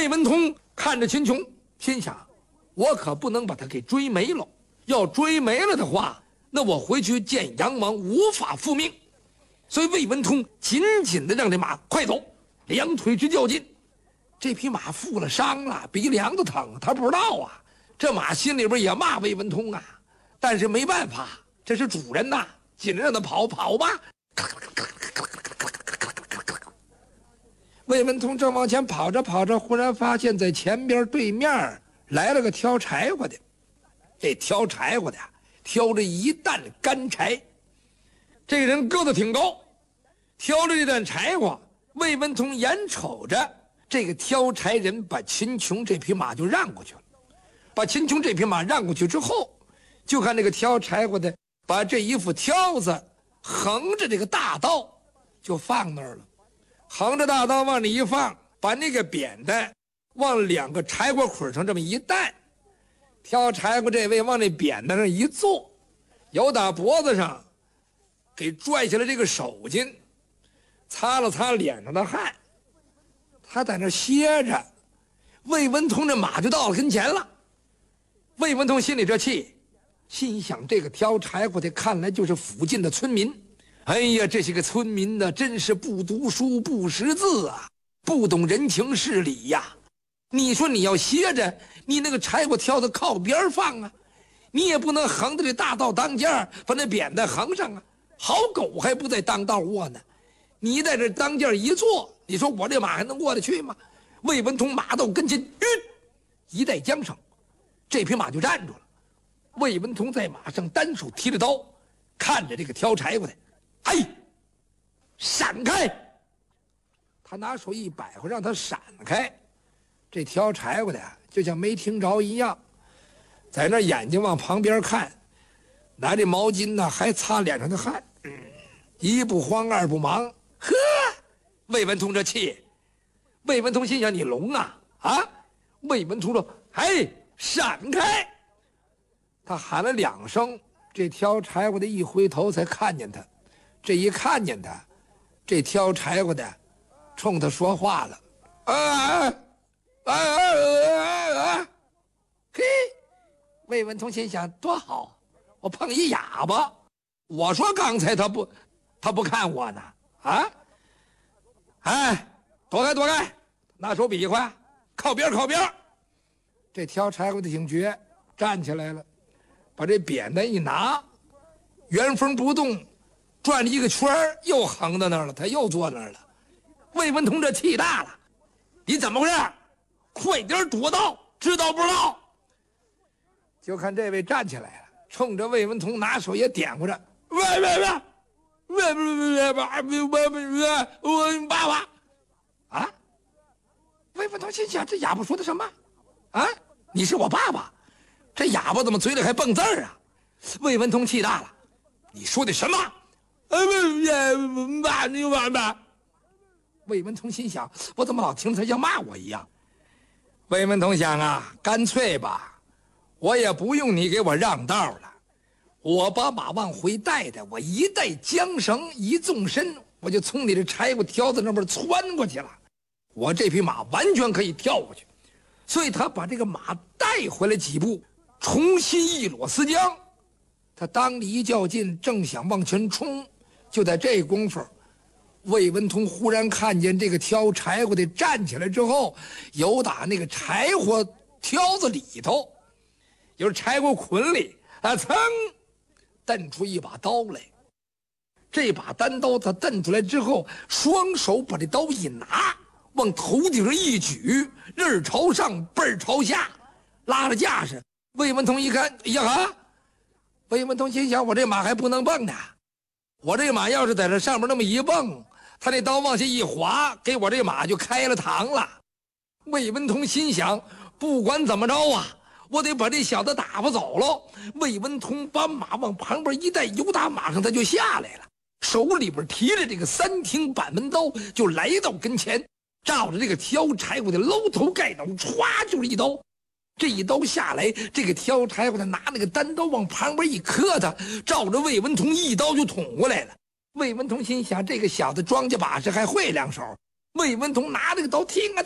魏文通看着秦琼，心想：我可不能把他给追没了。要追没了的话，那我回去见杨王无法复命。所以魏文通紧紧地让这马快走，两腿直较劲。这匹马负了伤了，鼻梁子疼，他不知道啊。这马心里边也骂魏文通啊，但是没办法，这是主人呐，紧着让他跑吧。魏文通正往前跑着，忽然发现在前边对面来了个挑柴火的。这挑柴火的挑着一担干柴，这个人个子挺高，挑着这担柴火。魏文通眼瞅着这个挑柴人把秦琼这匹马就让过去了。把秦琼这匹马让过去之后，就看那个挑柴火的把这一副挑子横着这个大刀就放那儿了，横着大刀往里一放，把那个扁担往两个柴火捆上这么一担，挑柴火这位往那扁担上一坐，由打脖子上给拽下来这个手巾，擦了擦脸上的汗，他在那歇着。魏文通这马就到了跟前了。魏文通心里这气，心想这个挑柴火的看来就是附近的村民。哎呀，这些个村民呢，真是不读书不识字啊，不懂人情事理呀。你说你要歇着，你那个柴火挑子靠边放啊，你也不能横着这大道当间把那扁担横上啊。好狗还不在当道卧呢，你在这当间一坐，你说我这马还能过得去吗？魏文通马到跟前，一带缰绳，这匹马就站住了。魏文通在马上单手提着刀，看着这个挑柴火的，哎，闪开！他拿手一摆划，让他闪开。这挑柴火的就像没听着一样，在那眼睛往旁边看，拿这毛巾呢还擦脸上的汗，一不慌二不忙。呵，魏文通这气，魏文通心想：你聋啊啊！魏文通说：哎，闪开！他喊了2声，这挑柴火的一回头才看见他。这一看见他，这挑柴火的冲他说话了：嘿！魏文通心想：多好，我碰一哑巴。我说刚才他不看我呢啊！哎，躲开！拿手比划，靠边！这挑柴火的挺绝，站起来了，把这扁担一拿，原封不动转了一个圈，又横到那儿了，他又坐那儿了。魏文通这气大了：你怎么回事？快点躲到，知道不知道？就看这位站起来了，冲着魏文通拿手也点过着：喂，我爸爸啊！魏文通心想：这哑巴说的什么啊？你是我爸爸？这哑巴怎么嘴里还蹦字儿啊？魏文通气大了：你说的什么？爸！魏文通心想：我怎么老听着他像骂我一样？魏文通想啊，干脆吧，我也不用你给我让道了，我把马往回带的，我一带缰绳一纵身，我就从你这柴火挑子那边窜过去了。我这匹马完全可以跳过去。所以他把这个马带回来几步，重新一裸丝缰。他当里一较劲，正想往前冲，就在这功夫，魏文通忽然看见这个挑柴火的站起来之后，由打那个柴火挑子里头，就是柴火捆里噌蹬出一把刀来。这把单刀他蹬出来之后，双手把这刀一拿，往头顶上一举，刃朝上背朝下，拉着架势。魏文通一看，哎呀！魏文通心想：我这马还不能蹦呢，我这马要是在这上面那么一蹦，他那刀往下一划，给我这马就开了膛了。魏文通心想：不管怎么着啊，我得把这小子打发走了。魏文通把马往旁边一带，由打马上他就下来了，手里边提着这个3挺板门刀，就来到跟前，照着这个挑柴火的搂头盖脑，歘就是一刀。这一刀下来，这个挑柴火的拿那个单刀往旁边一磕，他照着魏文通一刀就捅过来了。魏文通心想：这个小子庄稼把式还会2手。魏文通拿这个刀，听啊